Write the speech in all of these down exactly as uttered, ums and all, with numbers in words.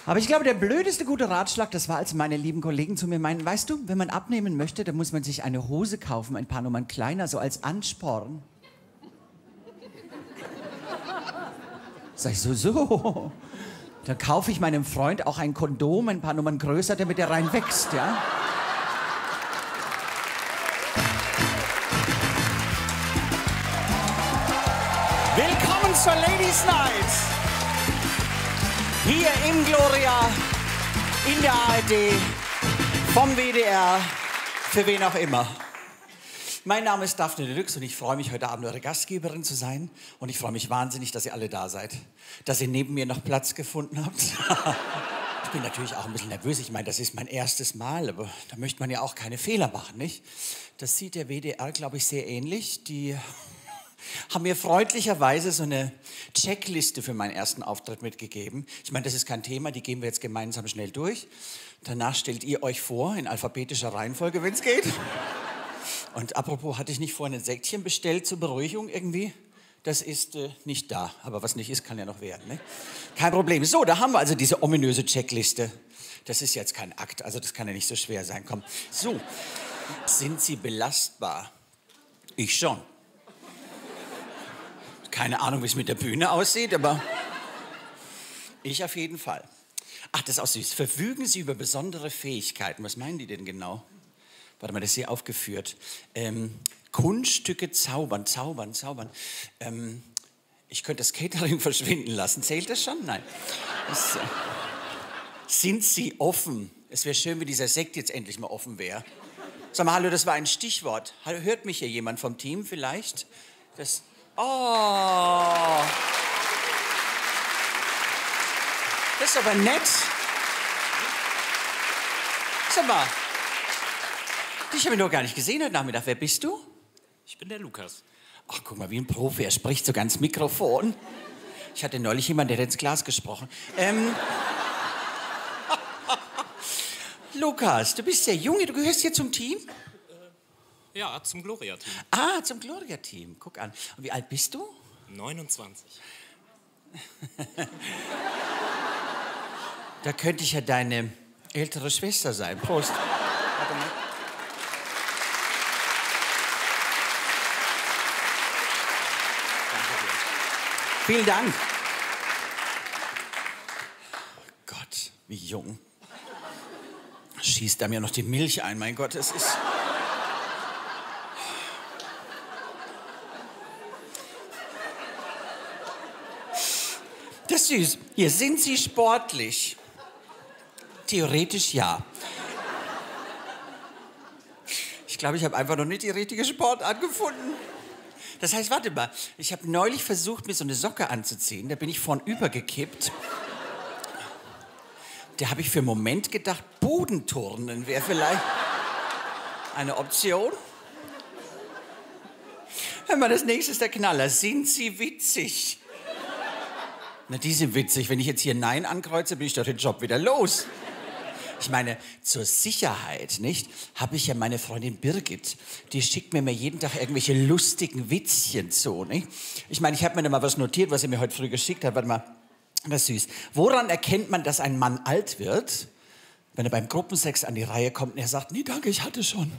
Aber ich glaube, der blödeste gute Ratschlag, das war, als meine lieben Kollegen zu mir meinen, weißt du, wenn man abnehmen möchte, dann muss man sich eine Hose kaufen, ein paar Nummern kleiner, so als Ansporn. Sag ich so, so. Dann kaufe ich meinem Freund auch ein Kondom, ein paar Nummern größer, damit er rein wächst, ja? Willkommen zur Ladies Night. Hier im Gloria, in der A R D, vom W D R, für wen auch immer. Mein Name ist Daphne Deluxe und ich freue mich, heute Abend eure Gastgeberin zu sein. Und ich freue mich wahnsinnig, dass ihr alle da seid. Dass ihr neben mir noch Platz gefunden habt. Ich bin natürlich auch ein bisschen nervös. Ich meine, das ist mein erstes Mal, aber da möchte man ja auch keine Fehler machen, nicht? Das sieht der W D R, glaube ich, sehr ähnlich. Die haben mir freundlicherweise so eine Checkliste für meinen ersten Auftritt mitgegeben. Ich meine, das ist kein Thema, die gehen wir jetzt gemeinsam schnell durch. Danach stellt ihr euch vor, in alphabetischer Reihenfolge, wenn es geht. Und apropos, hatte ich nicht vorhin ein Säckchen bestellt zur Beruhigung irgendwie? Das ist äh, nicht da, aber was nicht ist, kann ja noch werden. Ne? Kein Problem. So, da haben wir also diese ominöse Checkliste. Das ist jetzt kein Akt, also das kann ja nicht so schwer sein. Komm. So, sind Sie belastbar? Ich schon. Keine Ahnung, wie es mit der Bühne aussieht, aber ich auf jeden Fall. Ach, das ist auch süß. Verfügen Sie über besondere Fähigkeiten. Was meinen die denn genau? Warte mal, das ist hier aufgeführt. Ähm, Kunststücke zaubern, zaubern, zaubern. Ähm, ich könnte das Catering verschwinden lassen. Zählt das schon? Nein. Das, äh, sind Sie offen? Es wäre schön, wenn dieser Sekt jetzt endlich mal offen wäre. Sag mal, hallo, das war ein Stichwort. Hallo, hört mich hier jemand vom Team vielleicht? Das... Oh. Das ist aber nett. Sag mal. Dich habe ich noch gar nicht gesehen heute Nachmittag. Wer bist du? Ich bin der Lukas. Ach, guck mal, wie ein Profi. Er spricht so ganz Mikrofon. Ich hatte neulich jemanden, der hat ins Glas gesprochen. Ähm. Lukas, du bist der Junge. Du gehörst hier zum Team? Ja, zum Gloria-Team. Ah, zum Gloria-Team. Guck an. Und wie alt bist du? neunundzwanzig. Da könnte ich ja deine ältere Schwester sein. Prost. Warte mal. Danke dir. Vielen Dank. Oh Gott, wie jung. Schießt da mir noch die Milch ein, mein Gott, es ist... Das ist süß. Hier, sind Sie sportlich? Theoretisch ja. Ich glaube, ich habe einfach noch nicht die richtige Sportart gefunden. Das heißt, warte mal, ich habe neulich versucht, mir so eine Socke anzuziehen. Da bin ich vornüber gekippt. Da habe ich für einen Moment gedacht, Bodenturnen wäre vielleicht eine Option. Hör mal, das nächste ist der Knaller. Sind Sie witzig? Na, die sind witzig. Wenn ich jetzt hier Nein ankreuze, bin ich doch den Job wieder los. Ich meine, zur Sicherheit, nicht, habe ich ja meine Freundin Birgit. Die schickt mir mal jeden Tag irgendwelche lustigen Witzchen zu, nicht? Ich meine, ich habe mir da mal was notiert, was sie mir heute früh geschickt hat. Warte mal, das ist süß. Woran erkennt man, dass ein Mann alt wird? Wenn er beim Gruppensex an die Reihe kommt und er sagt, nee, danke, ich hatte schon.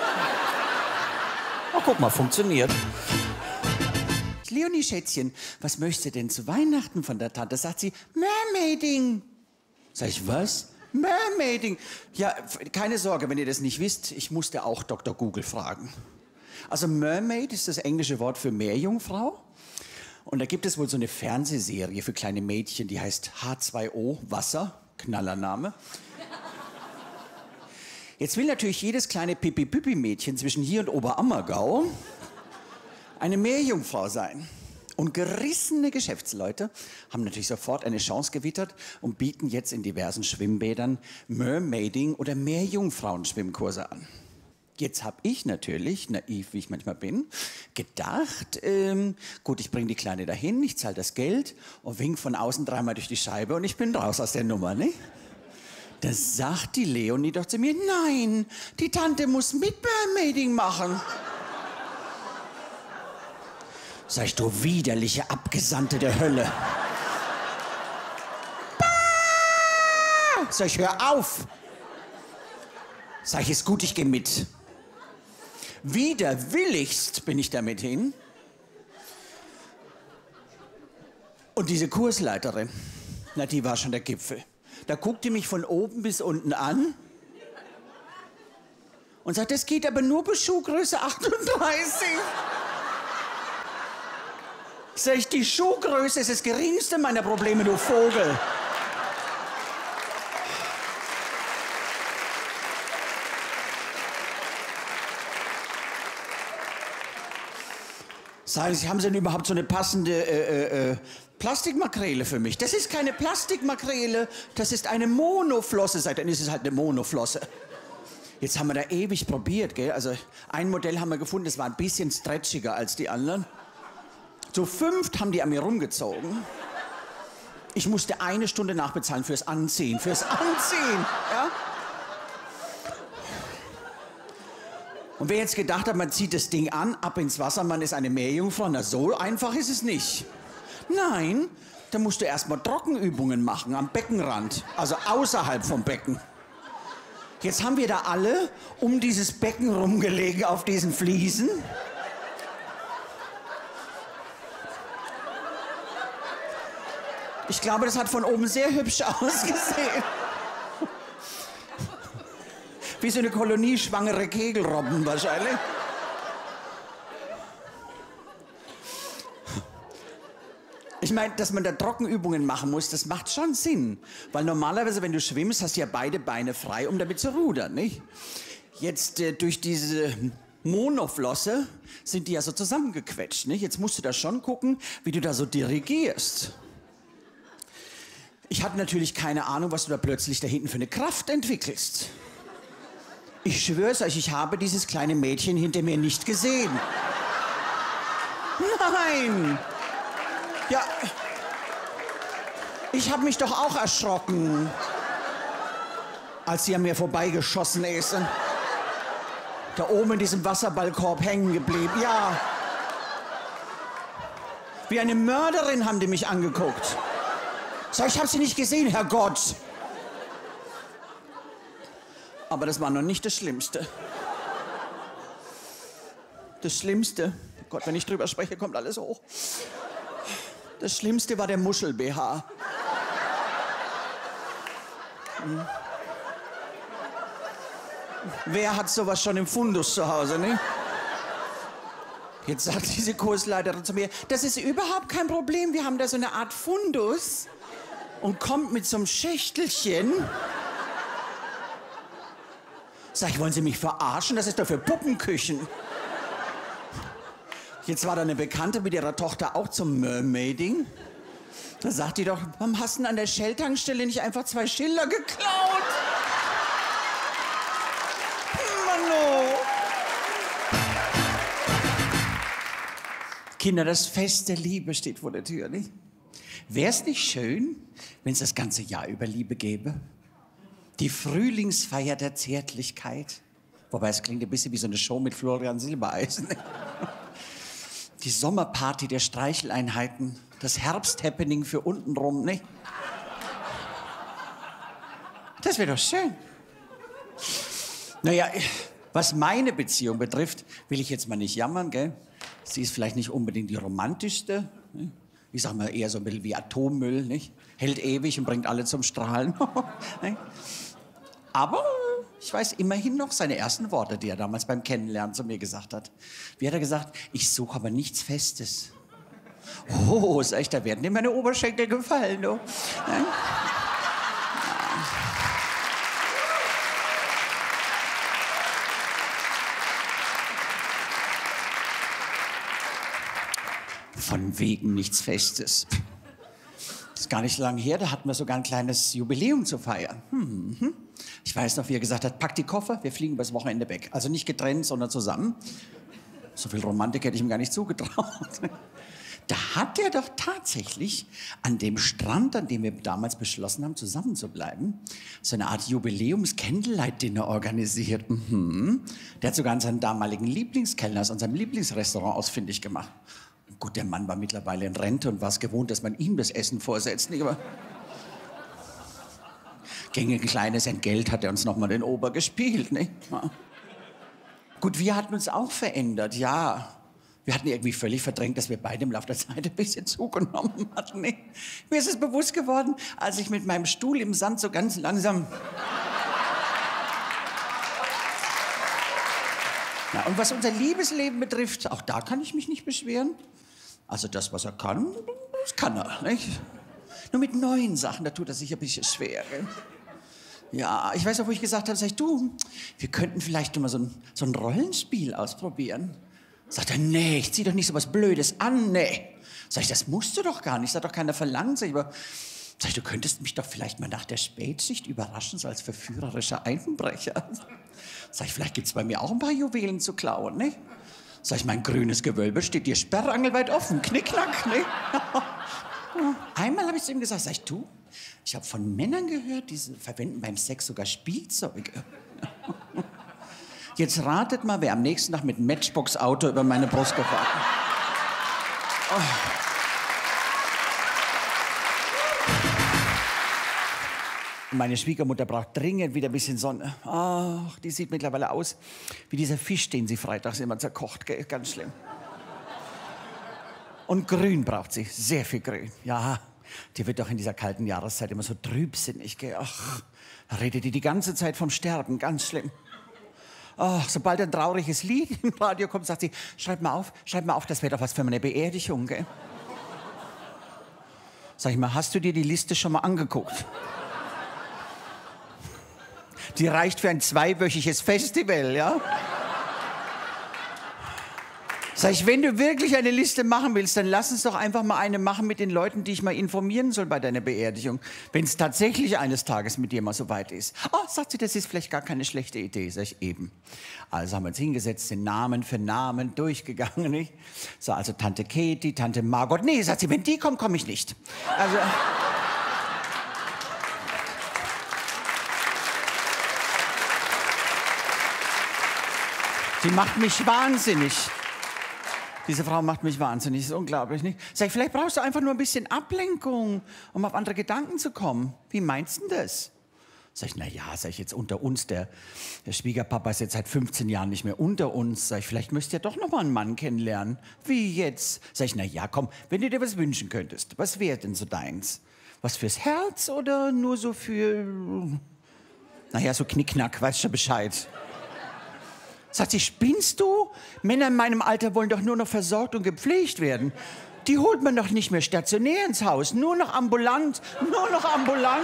Oh, guck mal, funktioniert. Leonie, Schätzchen, was möchtest du denn zu Weihnachten von der Tante? Sagt sie, Mermaiding. Sag ich, was? Mermaiding. Ja, keine Sorge, wenn ihr das nicht wisst, ich musste auch Doktor Google fragen. Also Mermaid ist das englische Wort für Meerjungfrau. Und da gibt es wohl so eine Fernsehserie für kleine Mädchen, die heißt H zwei O, Wasser, Knallername. Jetzt will natürlich jedes kleine Pipi-Pipi-Mädchen zwischen hier und Oberammergau eine Meerjungfrau sein. Und gerissene Geschäftsleute haben natürlich sofort eine Chance gewittert und bieten jetzt in diversen Schwimmbädern Mermaiding- oder Meerjungfrauen-Schwimmkurse an. Jetzt habe ich natürlich, naiv wie ich manchmal bin, gedacht, ähm, gut, ich bringe die Kleine dahin, ich zahle das Geld und wink von außen dreimal durch die Scheibe und ich bin raus aus der Nummer, ne? Da sagt die Leonie doch zu mir, nein, die Tante muss mit Mermaiding machen. Sag ich, du widerliche Abgesandte der Hölle. Sag ich, hör auf. Sag ich, ist gut, ich gehe mit. Widerwilligst bin ich damit hin. Und diese Kursleiterin, na, die war schon der Gipfel. Da guckt die mich von oben bis unten an und sagt, das geht aber nur bis Schuhgröße achtunddreißig. Sag ich, die Schuhgröße ist das geringste meiner Probleme, du Vogel. Sagen Sie, haben Sie denn überhaupt so eine passende äh, äh, Plastikmakrele für mich? Das ist keine Plastikmakrele, das ist eine Monoflosse. Seit dann ist es halt eine Monoflosse. Jetzt haben wir da ewig probiert, gell? Also ein Modell haben wir gefunden, das war ein bisschen stretchiger als die anderen. Zu fünft haben die an mir rumgezogen. Ich musste eine Stunde nachbezahlen fürs Anziehen, fürs Anziehen, ja? Und wer jetzt gedacht hat, man zieht das Ding an, ab ins Wasser, man ist eine Meerjungfrau, na so einfach ist es nicht. Nein, da musst du erstmal Trockenübungen machen am Beckenrand, also außerhalb vom Becken. Jetzt haben wir da alle um dieses Becken rumgelegen auf diesen Fliesen. Ich glaube, das hat von oben sehr hübsch ausgesehen. Wie so eine Kolonie schwangere Kegelrobben wahrscheinlich. Ich meine, dass man da Trockenübungen machen muss, das macht schon Sinn. Weil normalerweise, wenn du schwimmst, hast du ja beide Beine frei, um damit zu rudern, nicht? Jetzt äh, durch diese Monoflosse sind die ja so zusammengequetscht, nicht? Jetzt musst du da schon gucken, wie du da so dirigierst. Ich hatte natürlich keine Ahnung, was du da plötzlich da hinten für eine Kraft entwickelst. Ich schwör's euch, ich habe dieses kleine Mädchen hinter mir nicht gesehen. Nein! Ja, ich habe mich doch auch erschrocken, als sie an mir vorbeigeschossen ist. Da oben in diesem Wasserballkorb hängen geblieben, ja. Wie eine Mörderin haben die mich angeguckt. Sag, ich habe sie nicht gesehen, Herrgott. Aber das war noch nicht das Schlimmste. Das Schlimmste, Gott, wenn ich drüber spreche, kommt alles hoch. Das Schlimmste war der Muschel-B H. Hm. Wer hat sowas schon im Fundus zu Hause, ne? Jetzt sagt diese Kursleiterin zu mir, das ist überhaupt kein Problem, wir haben da so eine Art Fundus und kommt mit so einem Schächtelchen. Sag ich, wollen Sie mich verarschen? Das ist doch für Puppenküchen. Jetzt war da eine Bekannte mit ihrer Tochter auch zum Mermaiding. Da sagt die doch, warum hast du denn an der Shell-Tankstelle nicht einfach zwei Schilder geklaut? Mano. Kinder, das Fest der Liebe steht vor der Tür, nicht? Wär's nicht schön, wenn es das ganze Jahr über Liebe gäbe? Die Frühlingsfeier der Zärtlichkeit. Wobei, es klingt ein bisschen wie so eine Show mit Florian Silbereisen. Die Sommerparty der Streicheleinheiten. Das Herbsthappening für untenrum, nicht? Das wäre doch schön. Naja, was meine Beziehung betrifft, will ich jetzt mal nicht jammern, gell? Sie ist vielleicht nicht unbedingt die romantischste. Ne? Ich sag mal eher so ein bisschen wie Atommüll, nicht? Hält ewig und bringt alle zum Strahlen. Ne? Aber ich weiß immerhin noch seine ersten Worte, die er damals beim Kennenlernen zu mir gesagt hat. Wie hat er gesagt? Ich suche aber nichts Festes. Oh, sag ich, da werden dir meine Oberschenkel gefallen, du. Ja? Von wegen nichts Festes. Das ist gar nicht so lange her, da hatten wir sogar ein kleines Jubiläum zu feiern. Hm. Ich weiß noch, wie er gesagt hat, pack die Koffer, wir fliegen übers Wochenende weg. Also nicht getrennt, sondern zusammen. So viel Romantik hätte ich ihm gar nicht zugetraut. Da hat er doch tatsächlich an dem Strand, an dem wir damals beschlossen haben, zusammen zu bleiben, so eine Art Jubiläums-Candlelight-Dinner organisiert. Mhm. Der hat sogar seinen damaligen Lieblingskellner aus unserem Lieblingsrestaurant ausfindig gemacht. Gut, der Mann war mittlerweile in Rente und war es gewohnt, dass man ihm das Essen vorsetzt. Nicht? Aber Gegen ein kleines Entgelt hat er uns noch mal den Ober gespielt, ne? Ja. Gut, wir hatten uns auch verändert, ja. Wir hatten irgendwie völlig verdrängt, dass wir beide im Laufe der Zeit ein bisschen zugenommen hatten. Ne? Mir ist es bewusst geworden, als ich mit meinem Stuhl im Sand so ganz langsam... Ja, und was unser Liebesleben betrifft, auch da kann ich mich nicht beschweren. Also das, was er kann, das kann er, nicht? Nur mit neuen Sachen, da tut er sich ein bisschen schwer, gell? Ja, ich weiß auch, wo ich gesagt habe, sag ich, du, wir könnten vielleicht mal so ein, so ein Rollenspiel ausprobieren. Sagt er, nee, ich zieh doch nicht so was Blödes an, nee. Sag ich, das musst du doch gar nicht, das hat doch keiner verlangt. Sag ich, aber, sag ich, du könntest mich doch vielleicht mal nach der Spätschicht überraschen, so als verführerischer Einbrecher. Sag ich, vielleicht gibt's bei mir auch ein paar Juwelen zu klauen, ne? Sag ich, mein grünes Gewölbe steht dir sperrangelweit offen, knickknack, ne? Einmal habe ich zu ihm gesagt, sag ich, du, ich habe von Männern gehört, die verwenden beim Sex sogar Spielzeuge. Jetzt ratet mal, wer am nächsten Tag mit einem Matchbox-Auto über meine Brust gefahren ist. Oh. Meine Schwiegermutter braucht dringend wieder ein bisschen Sonne. Ach, die sieht mittlerweile aus wie dieser Fisch, den sie freitags immer zerkocht. Gell? Ganz schlimm. Und Grün braucht sie, sehr viel Grün. Ja, die wird doch in dieser kalten Jahreszeit immer so trübsinnig. Gell? Ach, da redet die die ganze Zeit vom Sterben, ganz schlimm. Ach, sobald ein trauriges Lied im Radio kommt, sagt sie, schreib mal auf, schreib mal auf, das wäre doch was für meine Beerdigung. Gell? Sag ich mal, hast du dir die Liste schon mal angeguckt? Die reicht für ein zweiwöchiges Festival, ja? Sag ich, wenn du wirklich eine Liste machen willst, dann lass uns doch einfach mal eine machen mit den Leuten, die ich mal informieren soll bei deiner Beerdigung. Wenn es tatsächlich eines Tages mit dir mal so weit ist. Oh, sagt sie, das ist vielleicht gar keine schlechte Idee. Sag ich, eben. Also haben wir uns hingesetzt, den Namen für Namen durchgegangen. Nicht? So, also Tante Katie, Tante Margot. Nee, sagt sie, wenn die kommen, komme ich nicht. Also... Sie macht mich wahnsinnig. Diese Frau macht mich wahnsinnig, das ist unglaublich, nicht? Sag ich, vielleicht brauchst du einfach nur ein bisschen Ablenkung, um auf andere Gedanken zu kommen. Wie meinst du denn das? Sag ich, na ja, sag ich jetzt unter uns, der, der Schwiegerpapa ist jetzt seit fünfzehn Jahren nicht mehr unter uns. Sag ich, vielleicht müsst ihr doch noch mal einen Mann kennenlernen. Wie jetzt? Sag ich, na ja, komm, wenn du dir was wünschen könntest, was wäre denn so deins? Was fürs Herz oder nur so für, naja, so Knickknack, weißt schon Bescheid. Sagt sie, spinnst du? Männer in meinem Alter wollen doch nur noch versorgt und gepflegt werden. Die holt man doch nicht mehr stationär ins Haus, nur noch ambulant, nur noch ambulant.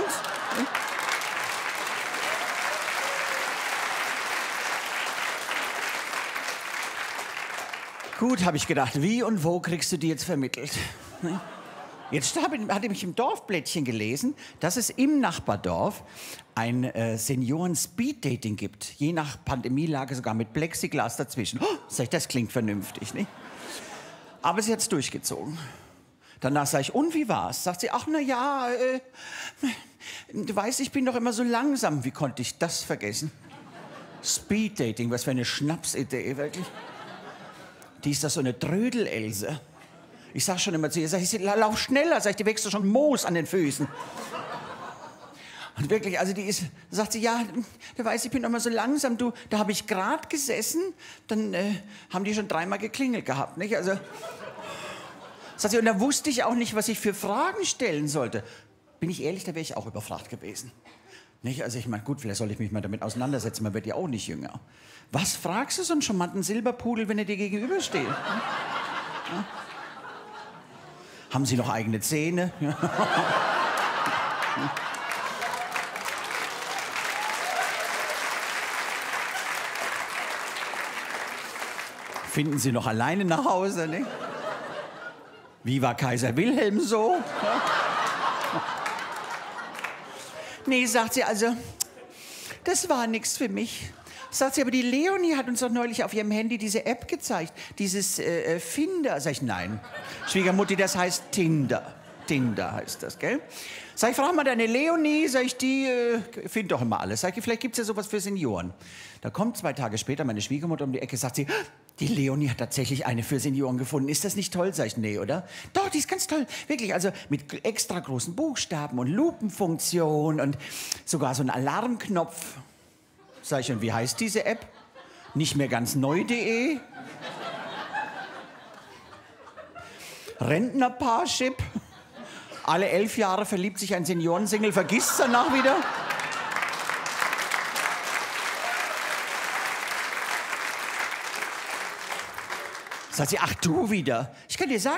Gut, habe ich gedacht, wie und wo kriegst du die jetzt vermittelt? Jetzt habe ich, hatte ich im Dorfblättchen gelesen, dass es im Nachbardorf ein äh, Senioren-Speed-Dating gibt. Je nach Pandemielage sogar mit Plexiglas dazwischen. Oh, sag ich, das klingt vernünftig, nicht? Aber sie hat es durchgezogen. Danach sage ich, und wie war's? Sagt sie, ach na ja, äh, du weißt, ich bin doch immer so langsam. Wie konnte ich das vergessen? Speed-Dating, was für eine Schnapsidee, wirklich. Die ist doch so eine Trödel-Else. Ich sag schon immer zu ihr, sag ich, lauf schneller, sag ich, die wächst doch schon Moos an den Füßen. Und wirklich, also die ist, sagt sie, ja, du weißt, ich bin doch mal so langsam, du, da habe ich gerade gesessen, dann äh, haben die schon dreimal geklingelt gehabt, nicht? Also, sagt sie, und da wusste ich auch nicht, was ich für Fragen stellen sollte. Bin ich ehrlich, da wäre ich auch überfragt gewesen. Nicht? Also ich meine, gut, vielleicht soll ich mich mal damit auseinandersetzen, man wird ja auch nicht jünger. Was fragst du so einen charmanten Silberpudel, wenn er dir gegenübersteht? Hm? Ja? Haben Sie noch eigene Zähne? Finden Sie noch alleine nach Hause? Ne? Wie war Kaiser Wilhelm so? Nee, sagt sie, also, das war nichts für mich. Sagt sie, aber die Leonie hat uns doch neulich auf ihrem Handy diese App gezeigt, dieses äh, Finder. Sag ich, nein, Schwiegermutti, das heißt Tinder. Tinder heißt das, gell? Sag ich, frag mal deine Leonie, sag ich, die äh, findet doch immer alles. Sag ich, vielleicht gibt's ja sowas für Senioren. Da kommt zwei Tage später meine Schwiegermutter um die Ecke, sagt sie, die Leonie hat tatsächlich eine für Senioren gefunden. Ist das nicht toll? Sag ich, nee, oder? Doch, die ist ganz toll. Wirklich, also mit extra großen Buchstaben und Lupenfunktion und sogar so ein Alarmknopf. Sag ich, und wie heißt diese App? Nicht mehr ganz neu.de? Rentnerpaarship? Alle elf Jahre verliebt sich ein Seniorensingle, vergisst danach wieder? Sagt sie, ach du wieder. Ich kann dir sagen,